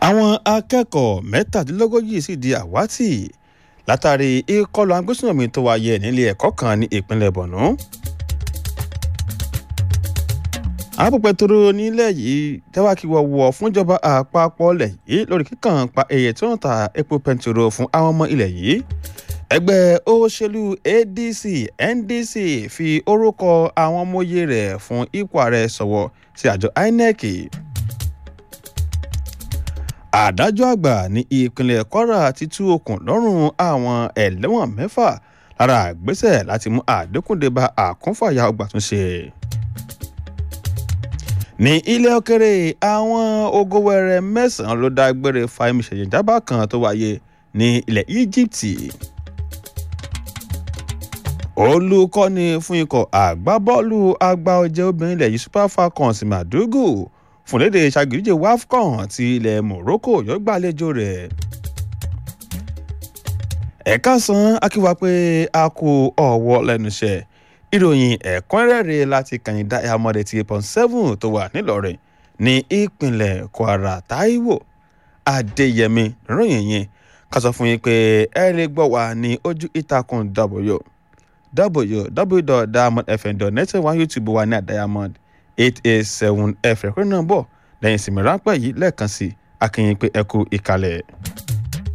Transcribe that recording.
àwọn akẹ́kọ̀ọ́ mẹ́tàdínlógójì sì di àwátì látàrí ìkọlù agbésùnmọ̀mí tó wáyé nílé ẹ̀kọ́ kan ní ìpínlẹ̀ Borno. àpòpẹ̀tòrò nílẹ̀ yìí tẹ́wá kí wọ́wọ́ fúnjọba àpapọ̀ ilẹ̀ yìí lórí kíkàn pa èyí tó ń ta epo pẹntiró fún àwọn ọmọ ilẹ̀ yìí. ẹgbẹ́ òṣèlú ADC NDC fi orúkọ àwọn ọmọye rẹ̀ fún ipò ààrẹ sọ̀wọ́ sí àjọ INEC. adájọ́ àgbà ní ìpínlẹ̀ Kwara ti tú okùn lọ́rùn àwọn ẹlẹ́wọ̀n 6 lára ìgbésẹ̀ láti mú àdínkù dé bá àkúnfàyà ọgbà túnṣe. ní ilẹ̀ òkèrè àwọn ogówẹrẹ 9 ló dágbére fáìmù ìṣẹ̀lẹ̀ ìjábá kan tó wáyé ní ilẹ̀ Egypt. olùkọ́ni fún ikọ̀ àgbábọ́ọ̀lù àgbà ọ̀jẹ̀ obìnrin ilẹ̀ yìí Super Falcons Madugu fúnlédè ṣàgìdíje WAFCON ti ilẹ̀ Morocco yóò gbàlejò rẹ̀. ẹ̀ka san akíwá pé a kú ọ̀wọ́ lẹ́nu iṣẹ́ ìròyìn ẹ̀kúnrẹ́rẹ́ láti kàyìn Diamond 88.7 tó wà nílọrin ní ìpínlẹ̀ Kwara. Táíwò Adéyẹmí ròyìn yẹn ká sọ fún yín pé ẹ lè gbọ́ wá ní ojú ìtàkùn www.diamondfm.net wá YouTube wa ní Diamond 887 FM. rẹ̀ kúrò náà bọ̀ lẹ́yìn ìsinmi ráńpẹ́ yìí lẹ́ẹ̀kan sí akínyìn pé ẹ kú ìkàlẹ̀.